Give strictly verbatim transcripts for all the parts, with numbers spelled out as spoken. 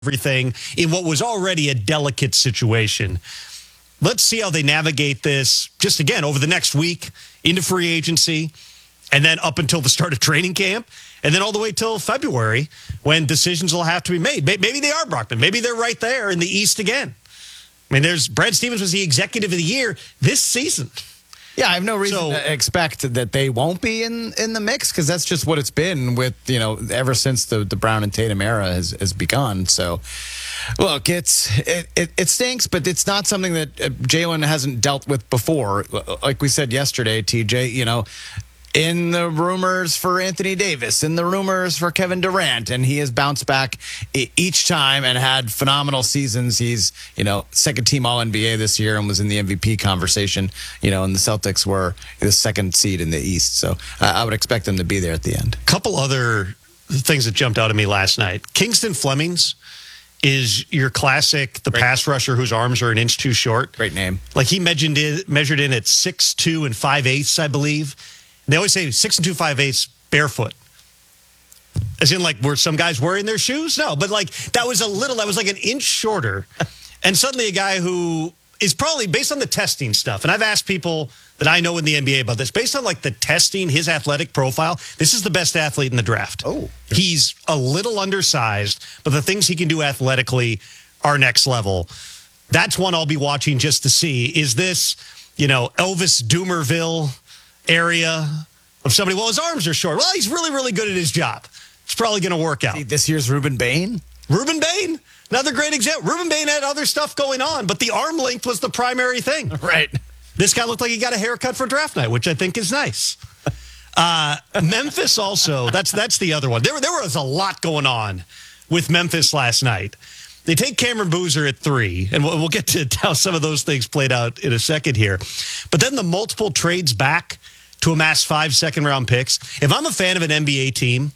everything in what was already a delicate situation. Let's see how they navigate this just again over the next week into free agency and then up until the start of training camp and then all the way till February when decisions will have to be made. Maybe they are Brockman. Maybe they're right there in the East again. I mean, there's Brad Stevens was the executive of the year this season. Yeah, I have no reason So- to expect that they won't be in, in the mix because that's just what it's been with, you know, ever since the, the Brown and Tatum era has, has begun. So, look, it's it, it, it stinks, but it's not something that uh, Jalen hasn't dealt with before. Like we said yesterday, T J, you know, in the rumors for Anthony Davis, in the rumors for Kevin Durant, and he has bounced back e- each time and had phenomenal seasons. He's, you know, second team All N B A this year and was in the M V P conversation, you know, and the Celtics were the second seed in the East. So uh, I would expect them to be there at the end. Couple other things that jumped out at me last night. Kingston Flemings is your classic, the Great. pass rusher whose arms are an inch too short. Great name. Like he measured in, measured in at six two and five eighths, I believe. They always say six and two, five eighths barefoot. As in, like, were some guys wearing their shoes? No, but like that was a little, that was like an inch shorter. And suddenly a guy who is probably based on the testing stuff. And I've asked people that I know in the N B A about this, based on like the testing, his athletic profile, this is the best athlete in the draft. Oh. He's a little undersized, but the things he can do athletically are next level. That's one I'll be watching just to see. Is this, you know, Elvis Doomerville area of somebody? Well, his arms are short. Well, he's really, really good at his job. It's probably going to work out. See, this year's Ruben Bain. Ruben Bain, another great example. Ruben Bain had other stuff going on, but the arm length was the primary thing. Right. This guy looked like he got a haircut for draft night, which I think is nice. Uh, Memphis also, that's that's the other one. There, there was a lot going on with Memphis last night. They take Cameron Boozer at three, and we'll, we'll get to how some of those things played out in a second here. But then the multiple trades back to amass five second-round picks. If I'm a fan of an N B A team,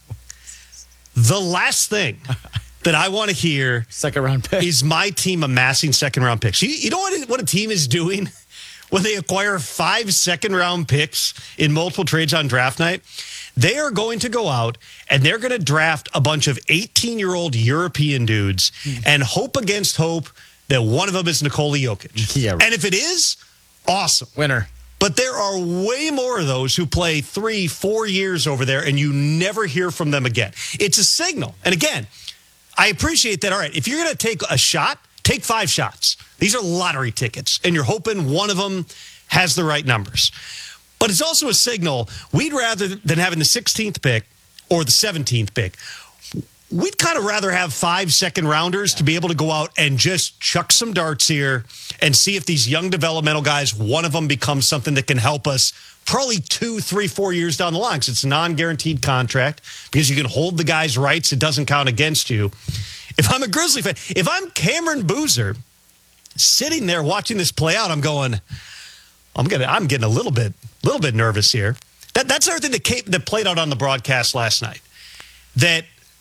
the last thing that I want to hear Second round pick. is my team amassing second-round picks. You, you know what, what a team is doing when they acquire five second-round picks in multiple trades on draft night? They are going to go out and they're going to draft a bunch of eighteen-year-old European dudes and hope against hope that one of them is Nikola Jokic. Yeah. And if it is, awesome. Winner. But there are way more of those who play three, four years over there, and you never hear from them again. It's a signal. And again, I appreciate that. All right, if you're going to take a shot, take five shots. These are lottery tickets, and you're hoping one of them has the right numbers. But it's also a signal. We'd rather than having the sixteenth pick or the seventeenth pick, we'd kind of rather have five second rounders to be able to go out and just chuck some darts here and see if these young developmental guys, one of them becomes something that can help us probably two, three, four years down the line. Because it's a non-guaranteed contract because you can hold the guy's rights. It doesn't count against you. If I'm a Grizzly fan, if I'm Cameron Boozer sitting there watching this play out, I'm going, I'm gonna, I'm getting a little bit, little bit nervous here. That, that's everything that came, that played out on the broadcast last night. That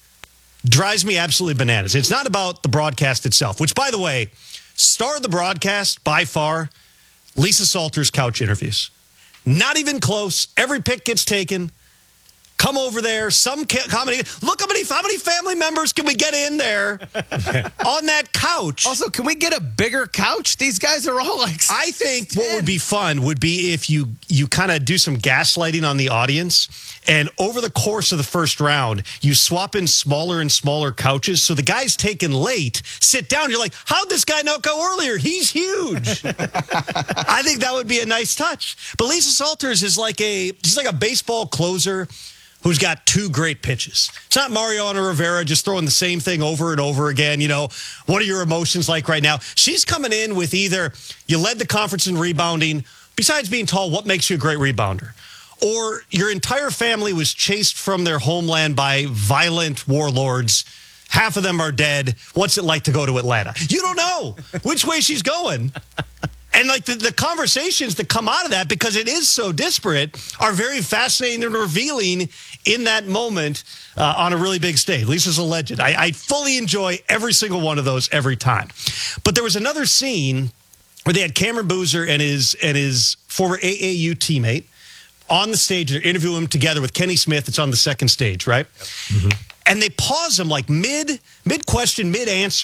drives me absolutely bananas. It's not about the broadcast itself, which, by the way, star of the broadcast by far, Lisa Salter's couch interviews. Not even close. Every pick gets taken. Come over there. Some ca- comedy. Look how many how many family members can we get in there on that couch? Also, can we get a bigger couch? These guys are all like I think six, what ten. would be fun would be if you you kind of do some gaslighting on the audience, and over the course of the first round, you swap in smaller and smaller couches. So the guys taken late sit down. You're like, how'd this guy not go earlier? He's huge. I think that would be a nice touch. But Lisa Salters is like a she's like a baseball closer who's got two great pitches. It's not Mariano Rivera just throwing the same thing over and over again. You know, what are your emotions like right now? She's coming in with either you led the conference in rebounding, besides being tall, what makes you a great rebounder? Or your entire family was chased from their homeland by violent warlords. Half of them are dead. What's it like to go to Atlanta? You don't know which way she's going. And like the, the conversations that come out of that, because it is so disparate, are very fascinating and revealing in that moment uh, on a really big stage. Lisa's a legend. I, I fully enjoy every single one of those every time. But there was another scene where they had Cameron Boozer and his and his former A A U teammate, on the stage. They're interviewing him together with Kenny Smith. It's on the second stage, right? Mm-hmm. And they pause him like mid mid question, mid answer.